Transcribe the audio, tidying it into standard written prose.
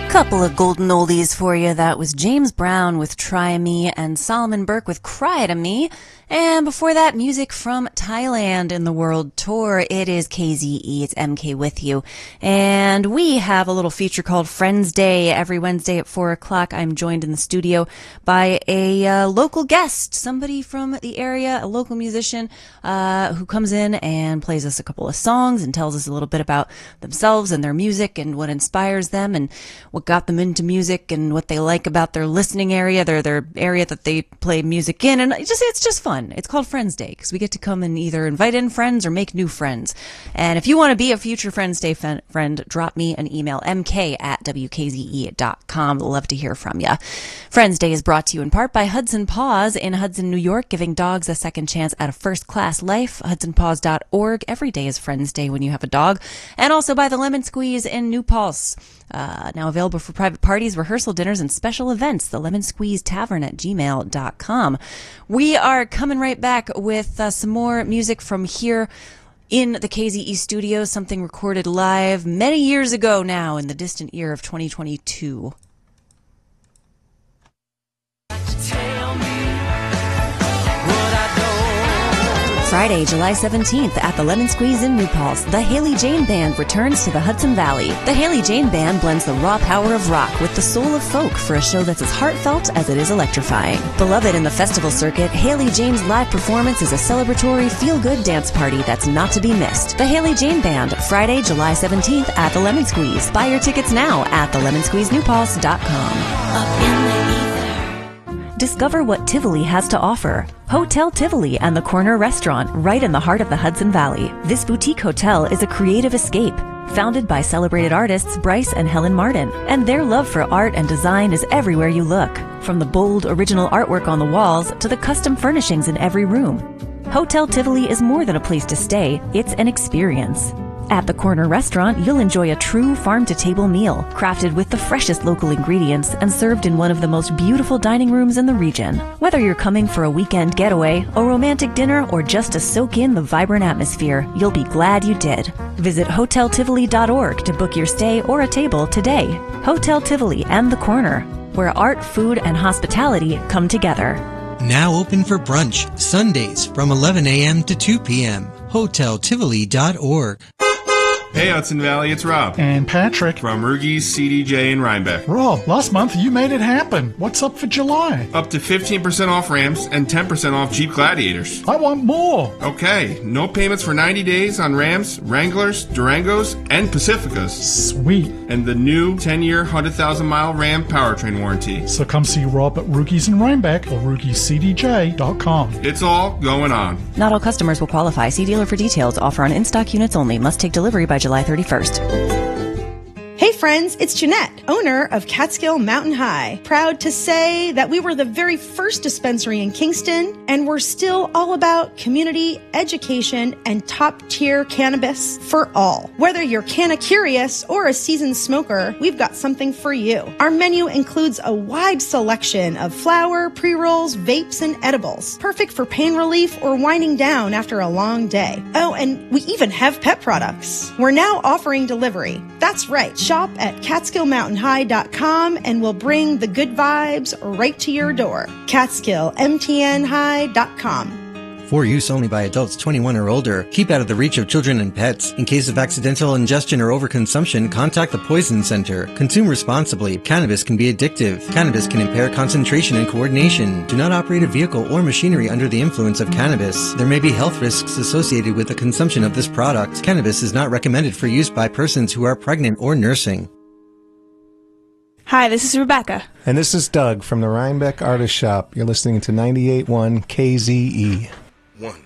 Couple of golden oldies for you. That was James Brown with Try Me and Solomon Burke with Cry to Me. And before that, music from Thailand in the World Tour. It is KZE. It's MK with you. And we have a little feature called Friends Day every Wednesday at 4 o'clock. I'm joined in the studio by a local guest, somebody from the area, a local musician who comes in and plays us a couple of songs and tells us a little bit about themselves and their music and what inspires them and what got them into music and what they like about their listening area, their area that they play music in. And it's just fun. It's called Friends Day because we get to come and either invite in friends or make new friends. And if you want to be a future Friends Day friend, drop me an email, mk@wkze.com. Love to hear from you. Friends Day is brought to you in part by Hudson Paws in Hudson, New York, giving dogs a second chance at a first-class life. HudsonPaws.org. Every day is Friends Day when you have a dog. And also by the Lemon Squeeze in New Paltz. Now available for private parties, rehearsal dinners, and special events. The Lemon Squeeze Tavern at gmail.com. We are coming right back with some more music from here in the KZE studios, something recorded live many years ago now in the distant year of 2022. Friday, July 17th at the Lemon Squeeze in New Paltz, the Haley Jane Band returns to the Hudson Valley. The Haley Jane Band blends the raw power of rock with the soul of folk for a show that's as heartfelt as it is electrifying. Beloved in the festival circuit, Haley Jane's live performance is a celebratory, feel-good dance party that's not to be missed. The Haley Jane Band, Friday, July 17th at the Lemon Squeeze. Buy your tickets now at thelemonsqueezenewpaltz.com. Up in the Discover what Tivoli has to offer. Hotel Tivoli and the Corner Restaurant, right in the heart of the Hudson Valley. This boutique hotel is a creative escape. Founded by celebrated artists Bryce and Helen Martin. And their love for art and design is everywhere you look. From the bold, original artwork on the walls to the custom furnishings in every room. Hotel Tivoli is more than a place to stay, it's an experience. At the Corner Restaurant, you'll enjoy a true farm-to-table meal, crafted with the freshest local ingredients and served in one of the most beautiful dining rooms in the region. Whether you're coming for a weekend getaway, a romantic dinner, or just to soak in the vibrant atmosphere, you'll be glad you did. Visit HotelTivoli.org to book your stay or a table today. Hotel Tivoli and the Corner, where art, food, and hospitality come together. Now open for brunch, Sundays from 11 a.m. to 2 p.m. HotelTivoli.org. Hey Hudson Valley, it's Rob. And Patrick. From Rugy's, CDJ, and Rhinebeck. Rob, last month you made it happen. What's up for July? Up to 15% off Rams and 10% off Jeep Gladiators. I want more. Okay, no payments for 90 days on Rams, Wranglers, Durangos, and Pacificas. Sweet. And the new 10-year, 100,000-mile Ram powertrain warranty. So come see Rob at Rugy's in Rhinebeck or Rugy'sCDJ.com. It's all going on. Not all customers will qualify. See dealer for details. Offer on in-stock units only. Must take delivery by July 31st. Hey friends, it's Jeanette, owner of Catskill Mountain High. Proud to say that we were the very first dispensary in Kingston, and we're still all about community, education, and top-tier cannabis for all. Whether you're canna-curious or a seasoned smoker, we've got something for you. Our menu includes a wide selection of flower, pre-rolls, vapes, and edibles. Perfect for pain relief or winding down after a long day. Oh, and we even have pet products. We're now offering delivery. That's right. Shop at CatskillMountainHigh.com and we'll bring the good vibes right to your door. CatskillMTNHigh.com. For use only by adults 21 or older. Keep out of the reach of children and pets. In case of accidental ingestion or overconsumption, contact the Poison Center. Consume responsibly. Cannabis can be addictive. Cannabis can impair concentration and coordination. Do not operate a vehicle or machinery under the influence of cannabis. There may be health risks associated with the consumption of this product. Cannabis is not recommended for use by persons who are pregnant or nursing. Hi, this is Rebecca. And this is Doug from the Rhinebeck Artist Shop. You're listening to 98.1 KZE. 1.